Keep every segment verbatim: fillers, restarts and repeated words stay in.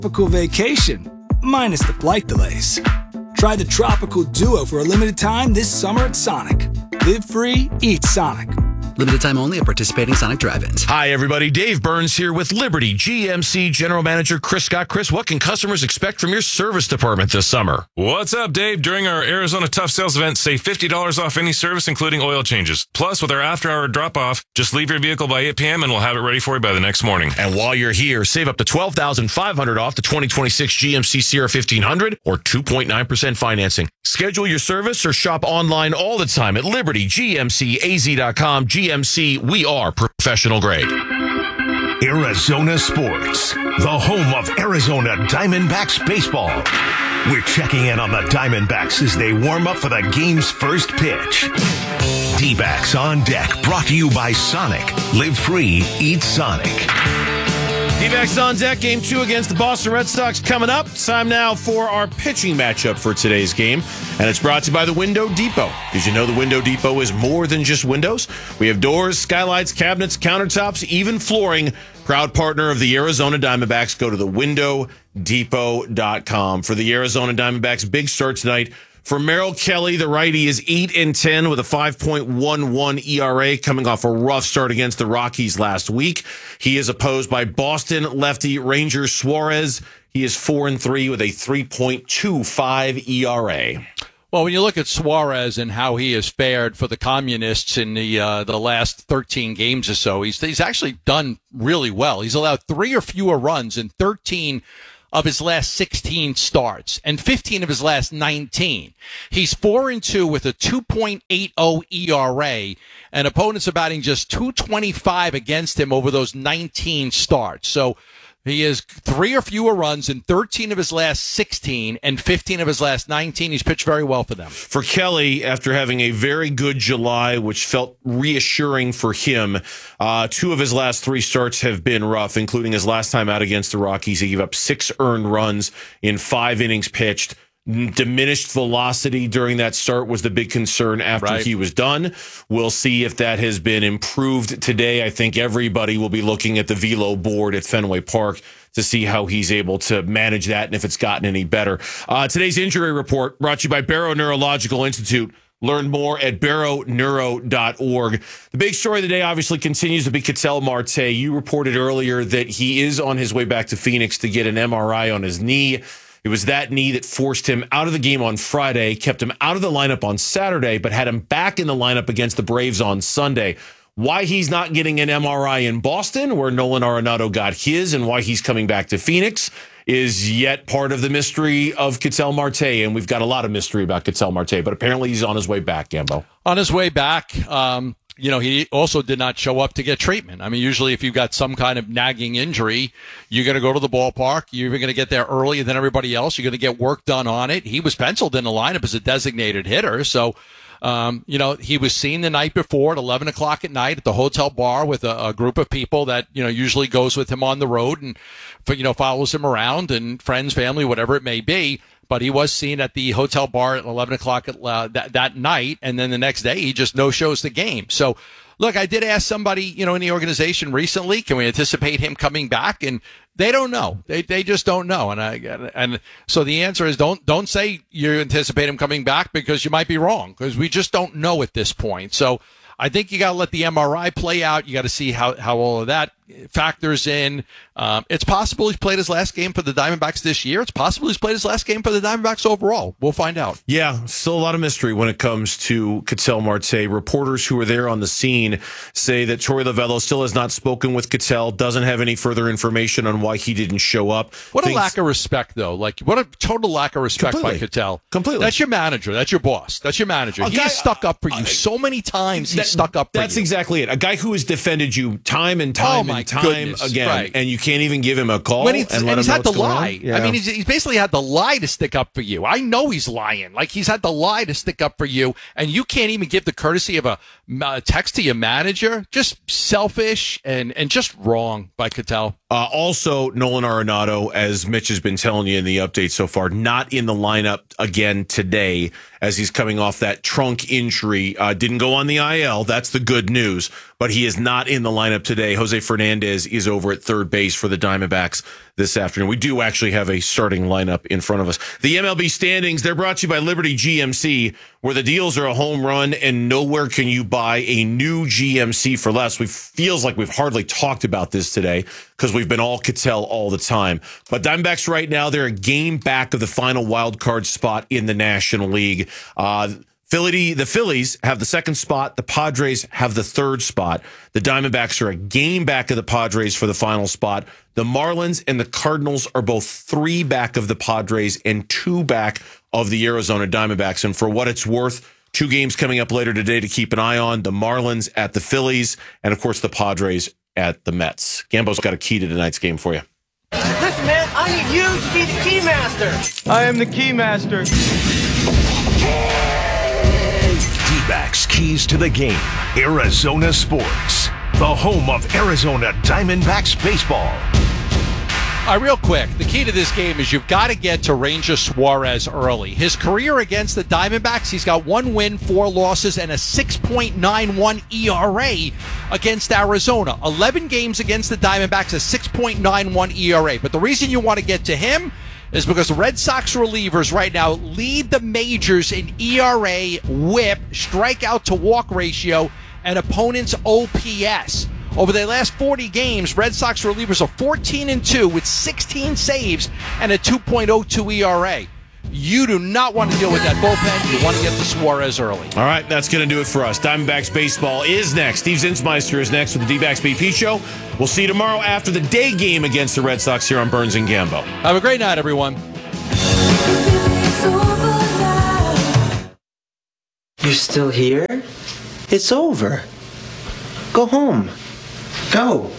tropical vacation, minus the flight delays. Try the Tropical Duo for a limited time this summer at Sonic. Live free, eat Sonic. Limited time only at participating Sonic drive-ins. Hi, everybody. Dave Burns here with Liberty G M C General Manager Chris Scott. Chris, what can customers expect from your service department this summer? What's up, Dave? During our Arizona Tough Sales event, save fifty dollars off any service, including oil changes. Plus, with our after-hour drop-off, just leave your vehicle by eight p.m. and we'll have it ready for you by the next morning. And while you're here, save up to twelve thousand five hundred dollars off the twenty twenty-six G M C Sierra fifteen hundred or two point nine percent financing. Schedule your service or shop online all the time at liberty g m c a z dot com. G M C, we are professional grade. Arizona Sports, the home of Arizona Diamondbacks baseball. We're checking in on the Diamondbacks as they warm up for the game's first pitch. D-backs on deck, brought to you by Sonic. Live free, eat Sonic. D-backs on deck, game two against the Boston Red Sox coming up. It's time now for our pitching matchup for today's game, and it's brought to you by the Window Depot. Did you know the Window Depot is more than just windows? We have doors, skylights, cabinets, countertops, even flooring. Proud partner of the Arizona Diamondbacks. Go to the window depot dot com. For the Arizona Diamondbacks, big start tonight. For Merrill Kelly, the righty is eight and ten with a five point one one E R A, coming off a rough start against the Rockies last week. He is opposed by Boston lefty Ranger Suarez. He is four and three with a three point two five E R A. Well, when you look at Suarez and how he has fared for the Communists in the uh, the last thirteen games or so, he's he's actually done really well. He's allowed three or fewer runs in thirteen of his last sixteen starts and fifteen of his last nineteen. He's four and two with a two point eight oh E R A, and opponents are batting just two twenty-five against him over those nineteen starts. So he has three or fewer runs in thirteen of his last sixteen and fifteen of his last nineteen. He's pitched very well for them. For Kelly, after having a very good July, which felt reassuring for him, uh, two of his last three starts have been rough, including his last time out against the Rockies. He gave up six earned runs in five innings pitched. Diminished velocity during that start was the big concern after Right. he was done. We'll see if that has been improved today. I think everybody will be looking at the velo board at Fenway Park to see how he's able to manage that and if it's gotten any better. Uh, today's injury report brought to you by Barrow Neurological Institute. Learn more at barrow neuro dot org. The big story of the day obviously continues to be Ketel Marte. You reported earlier that he is on his way back to Phoenix to get an M R I on his knee. It was that knee that forced him out of the game on Friday, kept him out of the lineup on Saturday, but had him back in the lineup against the Braves on Sunday. Why he's not getting an M R I in Boston, where Nolan Arenado got his, and why he's coming back to Phoenix is yet part of the mystery of Ketel Marte. And we've got a lot of mystery about Ketel Marte, but apparently he's on his way back, Gambo. On his way back, um, you know, he also did not show up to get treatment. I mean, usually if you've got some kind of nagging injury, you're going to go to the ballpark. You're going to get there earlier than everybody else. You're going to get work done on it. He was penciled in the lineup as a designated hitter. So, um, you know, he was seen the night before at eleven o'clock at night at the hotel bar with a, a group of people that, you know, usually goes with him on the road and, you know, follows him around, and friends, family, whatever it may be. But he was seen at the hotel bar at eleven o'clock at, uh, that, that night, and then the next day he just no-shows the game. So, look, I did ask somebody, you know, in the organization recently, can we anticipate him coming back? And they don't know. They they just don't know. And I and so the answer is don't don't say you anticipate him coming back, because you might be wrong, because we just don't know at this point. So I think you got to let the M R I play out. You got to see how, how all of that factors in. Um, it's possible he's played his last game for the Diamondbacks this year. It's possible he's played his last game for the Diamondbacks overall. We'll find out. Yeah, still a lot of mystery when it comes to Ketel Marte. Reporters who are there on the scene say that Torey Lovullo still has not spoken with Ketel, doesn't have any further information on why he didn't show up. What Things- a lack of respect, though. Like, what a total lack of respect Completely. by Ketel. Completely. That's your manager. That's your boss. That's your manager. A He guy- has stuck up for you uh, so many times. He's That- stuck up for That's you. exactly it. A guy who has defended you time and time Oh, my and time goodness. again, Right. and you can't even give him a call When he's, and and let he's him know had to what's going lie. on. Yeah. I mean, he's, he's basically had to lie to stick up for you. I know he's lying. Like, he's had to lie to stick up for you, and you can't even give the courtesy of a, a text to your manager. Just selfish and, and just wrong by Ketel. Uh, also, Nolan Arenado, as Mitch has been telling you in the update so far, not in the lineup again today as he's coming off that trunk injury. Uh, didn't go on the I L. That's the good news. but he is not in the lineup today. Jose Fernandez is over at third base for the Diamondbacks this afternoon. We do actually have a starting lineup in front of us. The M L B standings, they're brought to you by Liberty G M C, where the deals are a home run and nowhere can you buy a new G M C for less. We feels like we've hardly talked about this today because we've been all Cattell all the time. But Diamondbacks right now, they're a game back of the final wild card spot in the National League. Uh, Philly, the Phillies have the second spot. The Padres have the third spot. The Diamondbacks are a game back of the Padres for the final spot. The Marlins and the Cardinals are both three back of the Padres and two back of the Arizona Diamondbacks. And for what it's worth, two games coming up later today to keep an eye on. The Marlins at the Phillies, and of course the Padres at the Mets. Gambo's got a key to tonight's game for you. Listen, man, I need you to be the key master. I am the key master. D-backs keys to the game. Arizona Sports, the home of Arizona Diamondbacks baseball. All right, real quick, the key to this game is you've got to get to Ranger Suarez early. His career against the Diamondbacks, he's got one win, four losses, and a six point nine one E R A against Arizona. eleven games against the Diamondbacks, a six point nine one E R A. But the reason you want to get to him is because the Red Sox relievers right now lead the majors in E R A, whip, strikeout to walk ratio, and opponents' O P S. Over the last forty games, Red Sox relievers are fourteen and two with sixteen saves and a two point oh two E R A. You do not want to deal with that bullpen. You want to get to Suarez early. All right, that's going to do it for us. Diamondbacks baseball is next. Steve Zinsmeister is next with the D-Backs B P Show. We'll see you tomorrow after the day game against the Red Sox here on Burns and Gambo. Have a great night, everyone. You're still here? It's over. Go home. Go.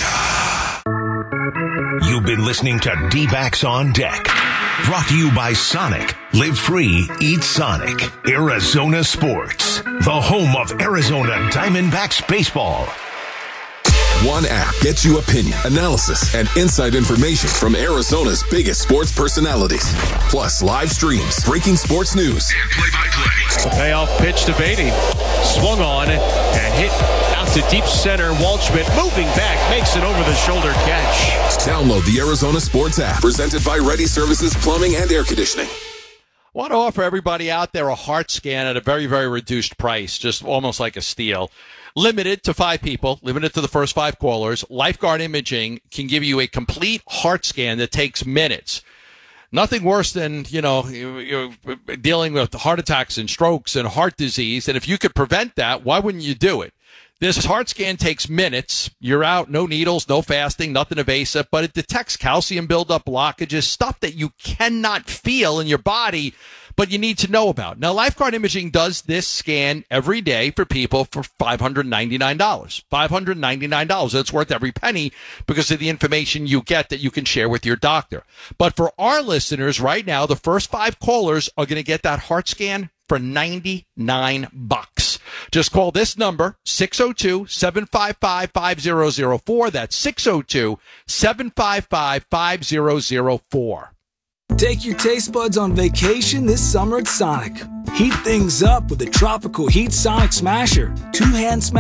You've been listening to D-Backs on Deck. Brought to you by Sonic. Live free, eat Sonic. Arizona Sports, the home of Arizona Diamondbacks baseball. One app gets you opinion, analysis, and inside information from Arizona's biggest sports personalities. Plus live streams, breaking sports news, and play-by-play. The payoff pitch to Beatty. Swung on and hit out to deep center. Waldschmidt moving back, makes it over the shoulder catch. Download the Arizona Sports app, presented by Ready Services Plumbing and Air Conditioning. I want to offer everybody out there a heart scan at a very, very reduced price, just almost like a steal. Limited to five people, limited to the first five callers. Lifeguard Imaging can give you a complete heart scan that takes minutes. Nothing worse than, you know, you're dealing with heart attacks and strokes and heart disease. And if you could prevent that, why wouldn't you do it? This heart scan takes minutes. You're out, no needles, no fasting, nothing invasive, but it detects calcium buildup, blockages, stuff that you cannot feel in your body, but you need to know about. Now, Lifeguard Imaging does this scan every day for people for five hundred ninety-nine dollars. five hundred ninety-nine dollars. It's worth every penny because of the information you get that you can share with your doctor. But for our listeners right now, the first five callers are going to get that heart scan for ninety-nine bucks. Just call this number, six oh two, seven five five, five oh oh four. That's six oh two, seven five five, five oh oh four. Take your taste buds on vacation this summer at Sonic. Heat things up with the Tropical Heat Sonic Smasher. Two-hand smash.